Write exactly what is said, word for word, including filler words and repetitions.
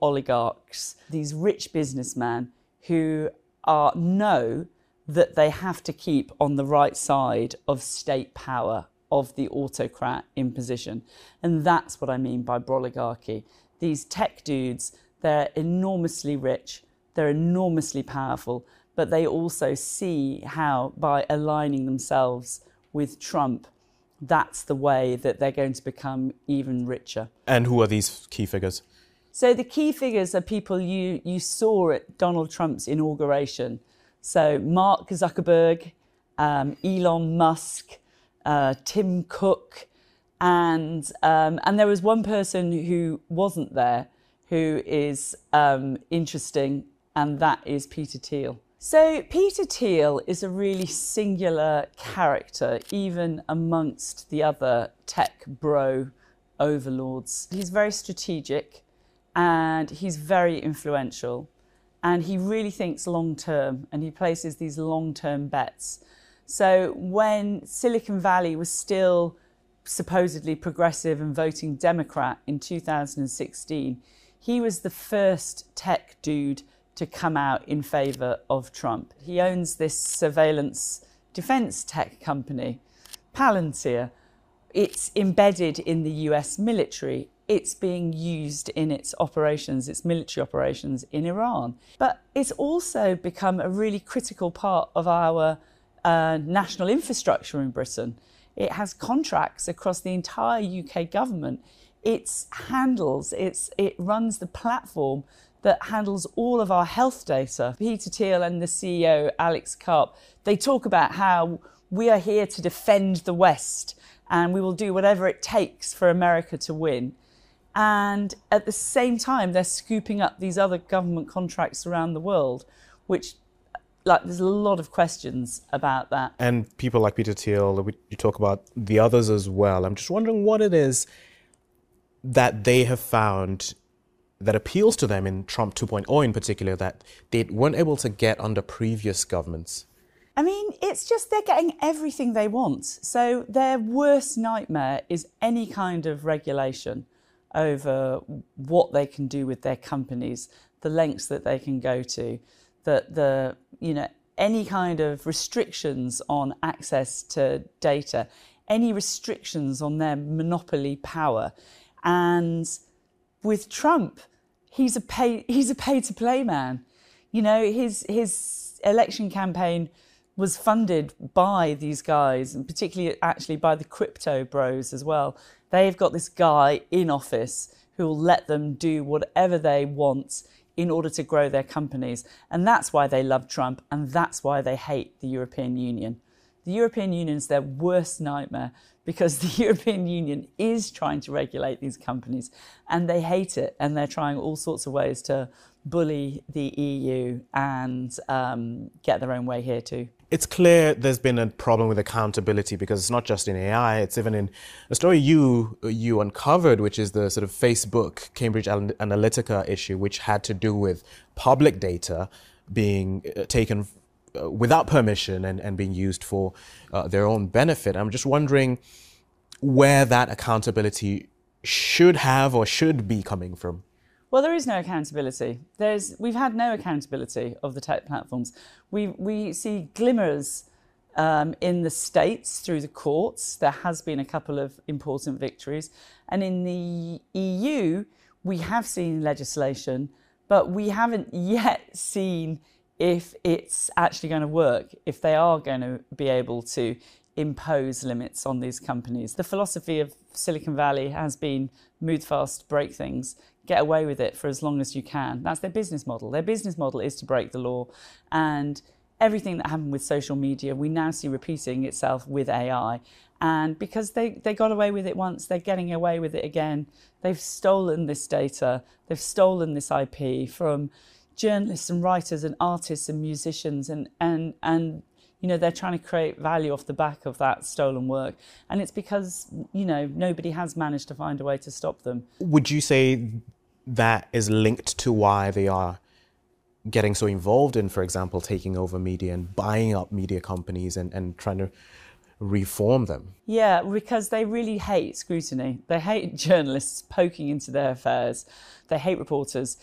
oligarchs, these rich businessmen who are know that they have to keep on the right side of state power, of the autocrat in position. And that's what I mean by broligarchy. These tech dudes, they're enormously rich, they're enormously powerful, but they also see how by aligning themselves with Trump, that's the way that they're going to become even richer. And who are these key figures? So the key figures are people you, you saw at Donald Trump's inauguration. So Mark Zuckerberg, um, Elon Musk, uh, Tim Cook, and um, and there was one person who wasn't there who is um, interesting, and that is Peter Thiel. So Peter Thiel is a really singular character, even amongst the other tech bro overlords. He's very strategic and he's very influential, and he really thinks long term, and he places these long term bets. So when Silicon Valley was still supposedly progressive and voting Democrat in two thousand sixteen, he was the first tech dude to come out in favour of Trump. He owns this surveillance defence tech company, Palantir. It's embedded in the U S military. It's being used in its operations, its military operations in Iran. But it's also become a really critical part of our uh, national infrastructure in Britain. It has contracts across the entire U K government. It handles, it's, it runs the platform that handles all of our health data. Peter Thiel and the C E O, Alex Karp, they talk about how we are here to defend the West and we will do whatever it takes for America to win. And at the same time, they're scooping up these other government contracts around the world, which, like, there's a lot of questions about that. And people like Peter Thiel, you talk about the others as well. I'm just wondering what it is that they have found that appeals to them in Trump two point oh in particular, that they weren't able to get under previous governments. I mean, it's just they're getting everything they want. So their worst nightmare is any kind of regulation over what they can do with their companies, the lengths that they can go to, that the, you know, any kind of restrictions on access to data, any restrictions on their monopoly power. And with Trump, he's a pay he's a pay to play man. You know, his his election campaign was funded by these guys, and particularly actually by the crypto bros as well. They've got this guy in office who will let them do whatever they want in order to grow their companies. And that's why they love Trump, and that's why they hate the European Union. The European Union is their worst nightmare because the European Union is trying to regulate these companies and they hate it, and they're trying all sorts of ways to bully the E U and um, get their own way here too. It's clear there's been a problem with accountability, because it's not just in A I, it's even in a story you you uncovered, which is the sort of Facebook Cambridge Analytica issue, which had to do with public data being taken uh, without permission and, and being used for uh, their own benefit. I'm just wondering where that accountability should have or should be coming from. Well, there is no accountability. There's, we've had no accountability of the tech platforms. We, we see glimmers um, in the States through the courts. There has been a couple of important victories. And in the E U, we have seen legislation, but we haven't yet seen if it's actually going to work, if they are going to be able to impose limits on these companies. The philosophy of Silicon Valley has been move fast, break things, get away with it for as long as you can. That's their business model. Their business model is to break the law. And everything that happened with social media, we now see repeating itself with A I. And because they, they got away with it once, they're getting away with it again. They've stolen this data. They've stolen this I P from journalists and writers and artists and musicians, and, and, and you know, they're trying to create value off the back of that stolen work. And it's because, you know, nobody has managed to find a way to stop them. Would you say that is linked to why they are getting so involved in, for example, taking over media and buying up media companies and, and trying to reform them? Yeah, because they really hate scrutiny. They hate journalists poking into their affairs. They hate reporters.